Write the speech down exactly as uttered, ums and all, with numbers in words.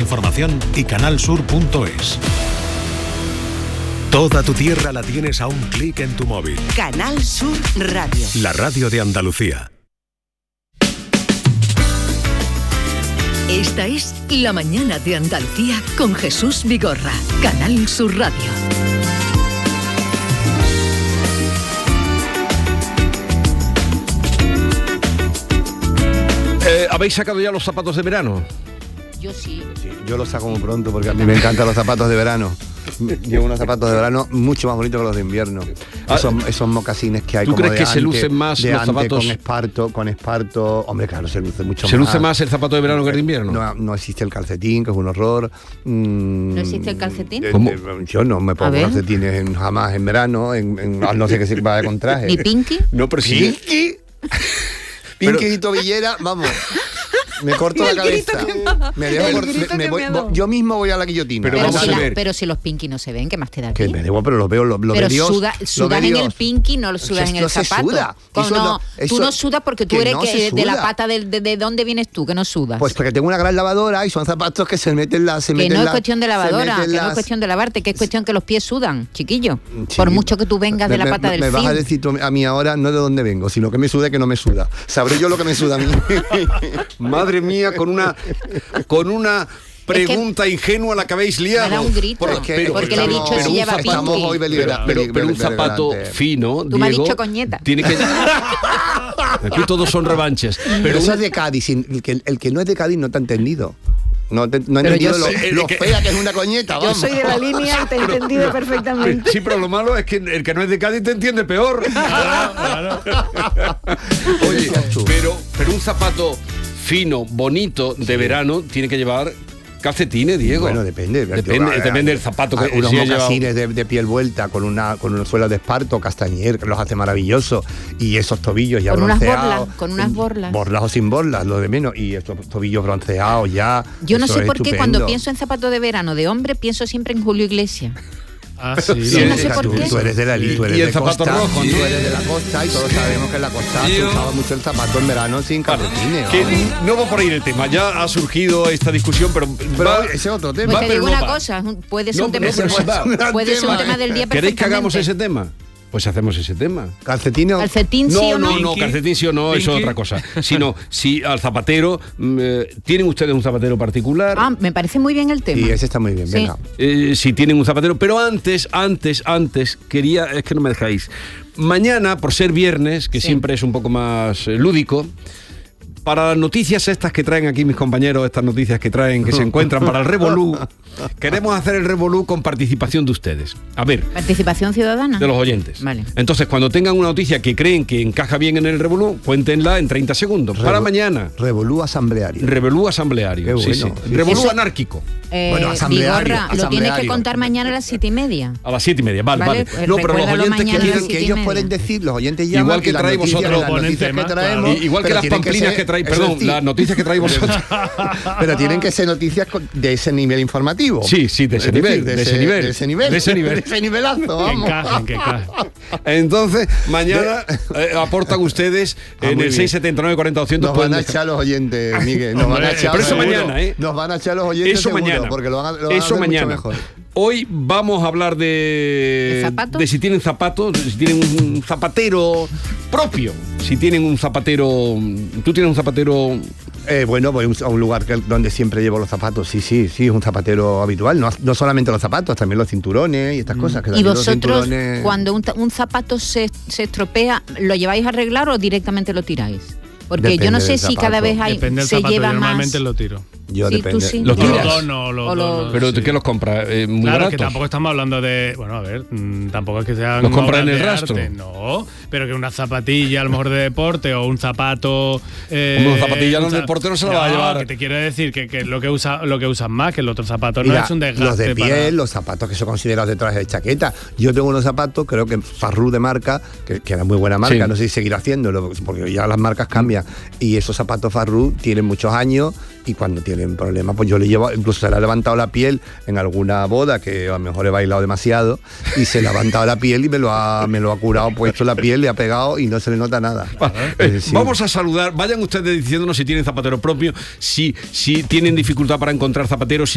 información y canal sur punto es. Toda tu tierra la tienes a un clic en tu móvil. Canal Sur Radio. La radio de Andalucía. Esta es La Mañana de Andalucía con Jesús Vigorra. Canal Sur Radio. Eh, ¿Habéis sacado ya los zapatos de verano? Yo sí. sí. Yo los saco muy pronto porque a mí me encantan los zapatos de verano. Llevo unos zapatos de verano mucho más bonitos que los de invierno. Ah, esos, esos mocasines que hay. ¿Tú como crees de que ante, se lucen más de los ante, zapatos? Con esparto, con esparto. Hombre, claro, se luce mucho ¿Se más. luce más el zapato de verano que el de invierno? No, no existe el calcetín, que es un horror. Mm, ¿No existe el calcetín? eh, ¿Cómo? eh, yo no me pongo calcetines en, jamás en verano, en, en, no sé qué sirva con traje. ¿Ni Pinky? No, pero sí. ¿Pinky? Pinky y tobillera, vamos. Me corto la cabeza. Me dejo por, me, me voy, yo mismo voy a la guillotina. Pero, Pero, vamos si a la, ver. pero si los Pinky no se ven, ¿qué más te da? Que aquí? me debo, pero lo veo, lo, lo pero ve Dios. suda, lo sudas ve en Dios. el Pinky, no lo sudas Es que en el esto se zapato. suda. Con- Eso no, no- eso- tú no sudas porque tú que eres no que se de la suda. pata del- de, de dónde vienes tú, que no sudas. Pues porque tengo una gran lavadora y son zapatos que se meten la se que meten no es la- cuestión de se lavadora, que meten no es las- cuestión de lavarte, que es cuestión que los pies sudan, chiquillo. Sí. Por mucho que tú vengas de la Me- pata me, del me vas a fin. decir tú a mí ahora no de dónde vengo, sino que me suda y que no me suda. Sabré yo lo que me suda a mí. Madre mía, con una con una pregunta ingenua la que habéis liado. Me da un grito, Porque- porque le he dicho pero si un lleva zapato- estamos Pinky. hoy belibera- Pero, beli- pero un beli- zapato beligerante. fino, Tú me has Diego, dicho coñeta. tiene que... Aquí todos son revanches. Pero Pero eso un- es de Cádiz, sin- el que, el que no es de Cádiz no te ha entendido. No, te, no ha Pero entendido yo lo, sé- lo que- fea que es una coñeta, Yo vamos. soy de la línea y te he entendido perfectamente. Sí, pero lo malo es que el que no es de Cádiz te entiende peor. Oye, pero, pero un zapato fino, bonito, de verano, tiene que llevar calcetines, Diego. Bueno, depende. Depende, Yo, depende del zapato que hay unos si ha llevado. mocasines de, de piel vuelta con una con una suela de esparto, castañer, que los hace maravillosos. Y esos tobillos ya Con unas bronceados. borlas, con unas borlas. Borlas o sin borlas, lo de menos. Y estos tobillos bronceados ya. Yo no eso sé es por qué estupendo. cuando pienso en zapatos de verano de hombre, pienso siempre en Julio Iglesias. Ah, sí. Sí, no sé O sea, por tú, qué. tú eres de la tú eres Y el de zapato costa, rojo, tú ¿no? eres de la costa y todos sabemos que en la costa se Yo- usaba mucho el zapato en verano sin calcetines. Que vamos. no va por ahí el tema, ya ha surgido esta discusión, pero, Pero va- ese es otro tema. Pues te pero digo no una va. cosa, puede ser No, un tema, pero ese va. puede ser un tema del día ¿Queréis que hagamos perfectamente. ese tema? Pues hacemos ese tema. Calcetines. Calcetín sí No, o no. no, no, Pinky. calcetín sí o no, eso es Pinky. otra cosa. Sino, si al zapatero, mm, eh, ¿tienen ustedes un zapatero particular? Ah, me parece muy bien el tema. Y ese está muy bien, Sí. venga. Eh, si tienen un zapatero, pero antes, antes, antes, quería, es que no me dejáis. Mañana, por ser viernes, que Sí. siempre es un poco más eh, lúdico, para las noticias estas que traen aquí mis compañeros, estas noticias que traen, que se encuentran para el Revolú, queremos hacer el Revolú con participación de ustedes. A ver, Participación ciudadana. de los oyentes. Vale. Entonces, cuando tengan una noticia que creen que encaja bien en el Revolú, cuéntenla en treinta segundos. Para Revo- mañana, Revolú asambleario. Revolú asambleario. Qué sí, bueno, sí. sí. Revolú Eso- anárquico. Eh, Bueno, asambleario, Vigorra, lo tienes que asambleario. contar mañana a las siete y media. A las siete y media, vale, Vale, vale. pues No, pero los recuérdalo oyentes mañana que a las quieran... Que siete y ellos media. pueden decir, los oyentes llaman Igual que y las traéis noticias- vosotros. las Ponen noticias tema, que traemos, I- Igual que pero las tienen pamplinas que, ser- traéis, eso perdón, es decir, las noticias que traéis vosotros. pero tienen que ser noticias con- de ese nivel informativo. Sí, sí, de ese Es decir, nivel, de ese nivel. de ese nivel, De ese nivel. de ese nivelazo, Que vamos. encajen, que encajen. Entonces, mañana eh, aportan ustedes Ah, en muy el bien. seis siete nueve, cuatro cero cero. Nos pueden van a dejar- echar los oyentes, Miguel. Nos van a Hombre, echar. pero eso seguro. mañana, ¿eh? Nos van a echar los oyentes. Eso seguro, mañana. Porque lo van a, lo van a Eso hacer mañana. mucho mejor. Hoy vamos a hablar de, ¿De zapatos? de si tienen zapatos, si tienen un zapatero propio, si tienen un zapatero. Tú tienes un zapatero. Eh, bueno, voy a un lugar que- donde siempre llevo los zapatos. Sí, sí, sí, es un zapatero habitual. No, no solamente los zapatos, también los cinturones y estas cosas. Que ¿Y también los vosotros, cinturones- cuando un, ta- un zapato se, se estropea, lo lleváis a arreglar o directamente lo tiráis? Porque Depende yo no sé del si cada zapato. vez hay, Depende del se zapato, lleva yo más... normalmente lo tiro. Yo Sí, depende. tú sí. Los O los tiras. dono, los O los- dono, Pero sí. ¿qué los compras? Eh, muy Claro, baratos. que tampoco estamos hablando de... Bueno, a ver, mm, tampoco es que sean... ¿Los compras obras en el de rastro? arte, no, pero que una zapatilla a lo mejor de deporte o un zapato... Eh, Hombre, un zapatilla en un el za- deporte no se lo va a llevar. Que te quiero decir que, que lo que usa lo que usan más, que el otro zapato no Mira, es un desgaste los de piel, para- los zapatos que son considerados de traje de chaqueta. Yo tengo unos zapatos, creo que Farru de marca, que, que era muy buena marca, Sí. no sé si seguirá haciéndolo, porque ya las marcas cambian. Y esos zapatos Farru tienen muchos años y cuando tienen problemas, pues yo le llevo, incluso se le ha levantado la piel en alguna boda, que a lo mejor he bailado demasiado, y se le ha levantado la piel y me lo ha, me lo ha curado, puesto la piel, le ha pegado y no se le nota nada. Eh, Es decir, Vamos a saludar, vayan ustedes diciéndonos si tienen zapatero propio, si, si tienen dificultad para encontrar zapateros, si